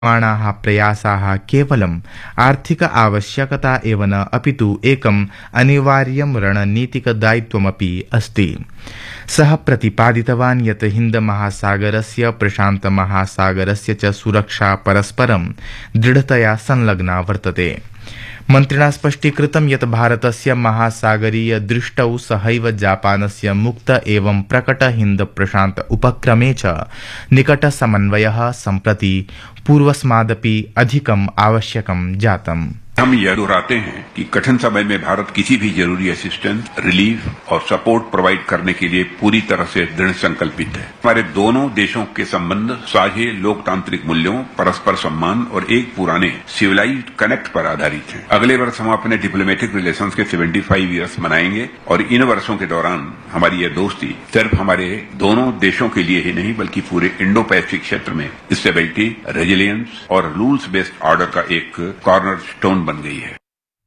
माणाः प्रयासाः केवलम् आर्थिक आवश्यकता एव न अपितु एकम् अनिवार्यं रणनीतिकदायित्वमपि अस्ति। सः प्रतिपादितवान् यत् हिन्दमहासागरस्य प्रशान्तमहासागरस्य च सुरक्षा परस्परं दृढतया संलग्ना वर्तते। मन्त्रिणा स्पष्टीकृतं यत् भारतस्य महासागरीय दृष्टौ सहैव जापानस्य मुक्त एवं प्रकट हिन्द प्रशान्त उपक्रमे च निकटसमन्वयः सम्प्रति पूर्वस्मादपि अधिकम् आवश्यकं जातम्। हम यह दोहराते हैं कि कठिन समय में भारत किसी भी जरूरी असिस्टेंस, रिलीफ और सपोर्ट प्रोवाइड करने के लिए पूरी तरह से दृढ़ संकल्पित है। हमारे दोनों देशों के संबंध साझे लोकतांत्रिक मूल्यों, परस्पर सम्मान और एक पुराने सिविलाइज्ड कनेक्ट पर आधारित हैं। अगले वर्ष हम अपने डिप्लोमेटिक रिलेशंस के 75 ईयर्स मनाएंगे और इन वर्षों के दौरान हमारी यह दोस्ती सिर्फ हमारे दोनों देशों के लिए ही नहीं बल्कि पूरे इंडो पैसिफिक क्षेत्र में स्टेबिलिटी, रेजिलियंस और रूल्स बेस्ड ऑर्डर का एक कॉर्नर स्टोन बन गई है।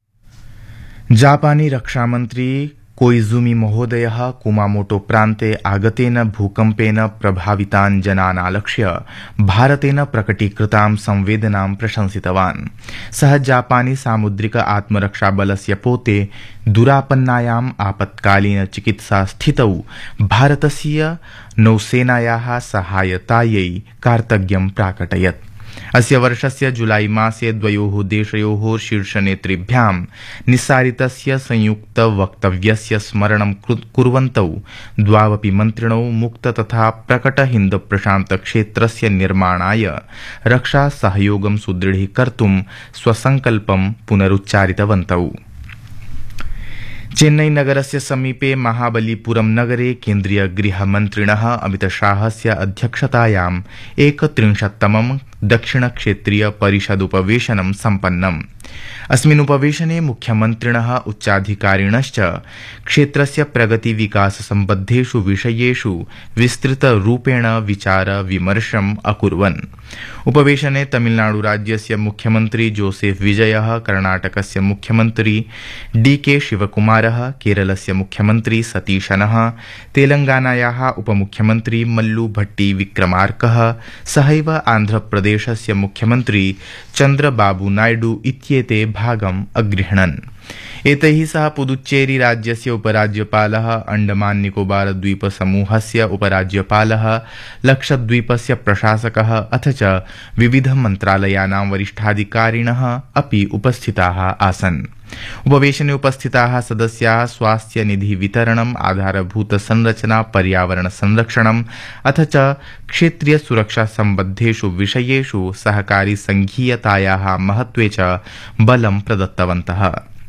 जापानी रक्षामन्त्री कोइजुमी महोदयः कुमामोटो प्रान्ते आगतेन भूकम्पेन प्रभावितान् जनान् आलक्ष्य भारतेन प्रकटीकृतां संवेदनां प्रशंसितवान्। सः जापानी सामुद्रिक आत्मरक्षाबलस्य पोते दुरापन्नायाम् आपत्कालीन चिकित्सा स्थितौ भारतस्य नौसेनायाः सहायतायै कार्तज्ञं प्राकटयत्। अस्य वर्षस्य जुलाई मासे द्वयोः देशयोः शीर्षनेतृभ्यां निस्सारितस्य संयुक्त वक्तव्यस्य स्मरणं कुर्वन्तौ द्वावपि मन्त्रिणौ मुक्त तथा प्रकट हिन्द प्रशान्त क्षेत्रस्य निर्माणाय रक्षा सहयोगं सुदृढीकर्तुं स्वसंकल्पं पुनरुच्चारितवन्तौ। चेन्नई नगरस्य समीपे महाबलीपुरम नगरे केन्द्रीय गृहमन्त्रिणः अमितशाहस्य अध्यक्षतायाम् 31तमं दक्षिणक्षेत्रीय परिषदुपवेशनं सम्पन्नम्। अस्मिन् उपवेशने मुख्यमन्त्रिणः उच्चाधिकारिणश्च क्षेत्रस्य प्रगति विकास सम्बद्धेषु विषयेषु विस्तृतरूपेण विचार विमर्शम् अकुर्वन्। उपवेशने तमिलनाडुराज्यस्य मुख्यमन्त्री जोसेफ विजयः, कर्णाटकस्य मुख्यमन्त्री डीके शिवकुमारः, केरलस्य मुख्यमन्त्री सतीशनः, तेलंगानायाः उपमुख्यमन्त्री मल्लू भट्टी विक्रमार्कः सहैव आन्ध्रप्रदेशस्य मुख्यमन्त्री चन्द्रबाबू नायडू इत्येते भागम् अगृह्णन्। एतैः सह पुदुच्चेरी राज्यस्य उपराज्यपालः, अंडमान निकोबार द्वीप समूहस्य उपराज्यपालः, लक्षद्वीपस्य प्रशासकः अथ च विविध मन्त्रालयानां वरिष्ठाधिकारिणः अपि उपस्थिताः आसन्। उपवेशने उपस्थिताः सदस्याः स्वास्थ्य निधि वितरणम्, आधारभूत संरचना, पर्यावरण संरक्षणम् अथ च क्षेत्रीय सुरक्षा सम्बद्धेषु विषयेषु सहकारी संघीयतायाः महत्त्वे च बलं प्रदत्तवन्तः।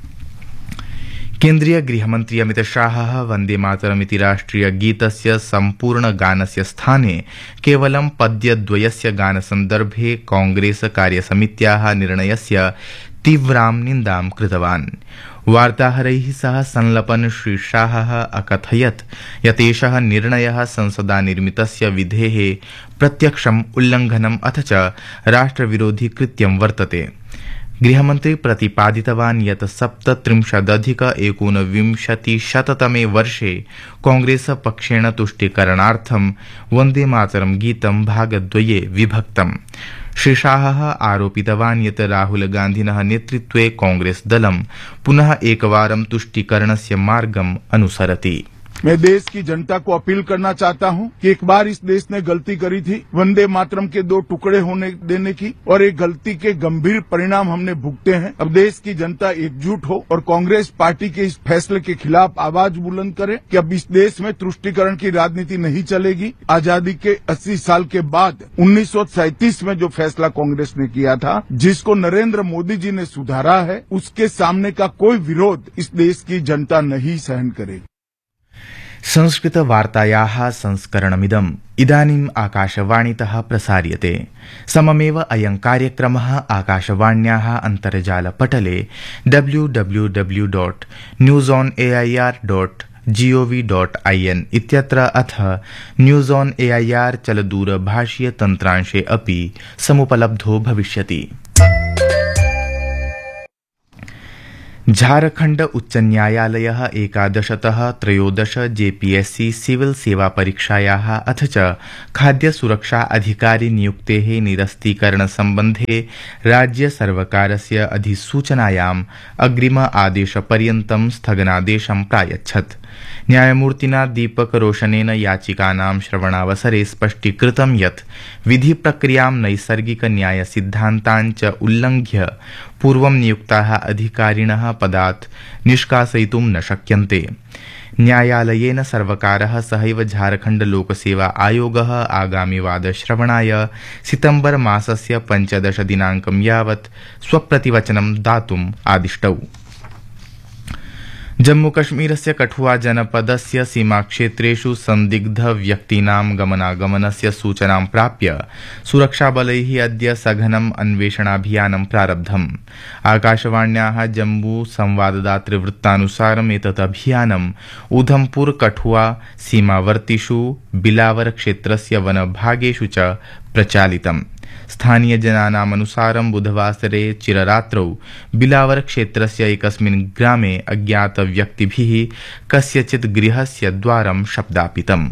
केन्द्रीय गृहमन्त्री अमितशाहः वन्दे मातरमिति राष्ट्रिय गीतस्य सम्पूर्ण गानस्य स्थाने केवलं पद्यद्वयस्य गानसन्दर्भे कांग्रेस कार्यसमित्याः निर्णयस्य तीव्रां निन्दां कृतवान्। वार्ताहरैः सह संलपन् श्री शाहः अकथयत् यत् एषः निर्णयः संसदा निर्मितस्य विधेः प्रत्यक्षम् उल्लङ्घनम् अथ च राष्ट्रविरोधी कृत्यं वर्तते। गृहमन्त्री प्रतिपादितवान् यत् 37,19 वर्षे कांग्रेस पक्षेण तुष्टीकरणार्थं वन्दे मातरं गीतं भागद्वये विभक्तम्। श्री शाहः आरोपितवान् यत् राहुल गान्धिनः नेतृत्वे कांग्रेस दलं पुनः एकवारं तुष्टीकरणस्य मार्गम् अनुसरति। मैं देश की जनता को अपील करना चाहता हूं कि एक बार इस देश ने गलती करी थी वंदे मातरम के 2 टुकड़े होने देने की, और एक गलती के गंभीर परिणाम हमने भुगते हैं। अब देश की जनता एकजुट हो और कांग्रेस पार्टी के इस फैसले के खिलाफ आवाज बुलंद करे कि अब इस देश में तुष्टीकरण की राजनीति नहीं चलेगी। आजादी के 80 साल के बाद 1937 में जो फैसला कांग्रेस ने किया था, जिसको नरेंद्र मोदी जी ने सुधारा है, उसके सामने का कोई विरोध इस देश की जनता नहीं सहन करेगी। संस्कृत वार्तायाः संस्करणमिदम् इदानीम् आकाशवाणीतः प्रसार्यते। सममेव अयं कार्यक्रमः आकाशवाण्याः अन्तर्जालपटले www.newsonair.gov.in इत्यत्र अथ न्यूज ऑन एआईआर चलदूरभाषीय तन्त्रांशे अपि समुपलब्धो भविष्यति। झारखण्ड उच्च न्यायालयः 11तः 13 जेपीएससी सिविल सेवा परीक्षायाः अथ च खाद्य सुरक्षा अधिकारी नियुक्तेः निरस्तीकरण सम्बन्धे राज्य सर्वकारस्य अधिसूचनायाम् अग्रिम आदेशपर्यन्तं स्थगनादेशं प्रायच्छत्। न्यायमूर्तिना दीपक रोशनेन याचिकानां श्रवणावसरे स्पष्टीकृतं यत् विधि प्रक्रियां नैसर्गिक न्याय सिद्धान्तान् च उल्लङ्घ्य पूर्वं नियुक्ताः अधिकारिणः पदात् निष्कासयितुं न शक्यन्ते। न्यायालयेन सर्वकारः सहैव झारखण्ड लोकसेवा आयोगः आगामि वादश्रवणाय सितम्बर मासस्य 15 दिनाङ्कं यावत् स्वप्रतिवचनं दातुम् आदिष्टौ। जम्मूकश्मीरस्य कठुआ जनपदस्य सीमाक्षेत्रेषु संदिग्ध व्यक्तीनां गमनागमनस्य सूचनां प्राप्य सुरक्षाबलैः अद्य सघनम् अन्वेषणाभियानं प्रारब्धम्। आकाशवाण्याः जम्मू संवाददातृवृत्तानुसारम् एतत् अभियानम् उधमपुर कठुआ सीमावर्तिषु बिलावर क्षेत्रस्य वनभागेषु च प्रचालितम्। स्थानीयजनानामनुसारं बुधवासरे चिररात्रौ बिलावर क्षेत्रस्य एकस्मिन् ग्रामे अज्ञातव्यक्तिभिः कस्यचित् गृहस्य द्वारं शब्दापितम्।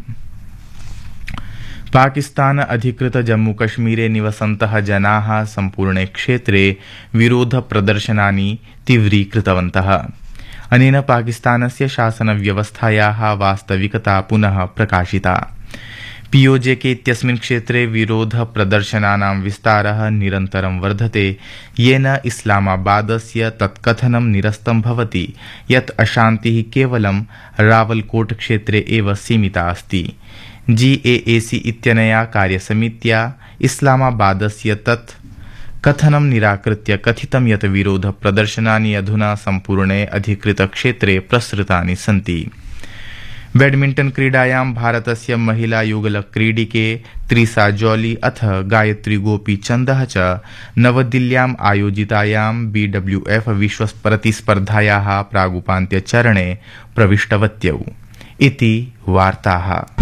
पाकिस्तान अधिकृत जम्मूकश्मीरे निवसन्तः जनाः सम्पूर्णे क्षेत्रे विरोध प्रदर्शनानि तीव्रीकृतवन्तः। अनेन पाकिस्तानस्य शासनव्यवस्थायाः वास्तविकता पुनः प्रकाशिता। पीओजेके इत्यस्मिन् क्षेत्रे विरोध प्रदर्शनानां विस्तारः निरन्तरं वर्धते, येन इस्लामाबादस्य तत्कथनं निरस्तं भवति यत् अशान्तिः केवलं रावलकोट क्षेत्रे एव सीमिता अस्ति। जीएएसी इत्यनया कार्यसमित्या इस्लामाबादस्य तत् कथनं निराकृत्य कथितं यत् विरोध प्रदर्शनानि अधुना सम्पूर्णे अधिकृतक्षेत्रे प्रसृतानि सन्ति। बैडमिण्टन क्रीडायां भारतस्य महिला युगलक्रीडिके त्रिसा जॉली अथ गायत्री गोपीचन्दः च नवदिल्ल्याम् आयोजितायां बीडब्ल्यूएफ विश्वप्रतिस्पर्धायाः प्रागुपान्त्यचरणे प्रविष्टवत्यौ। इति वार्ताः।